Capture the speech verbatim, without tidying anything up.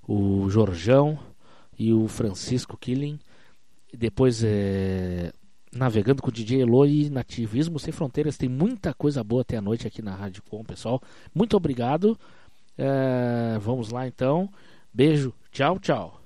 o Jorjão e o Francisco Killing. Depois é, Navegando com o D J Elo e Nativismo Sem Fronteiras. Tem muita coisa boa até a noite aqui na Rádio Com, pessoal. Muito obrigado. É, vamos lá então. Beijo. Tchau, tchau.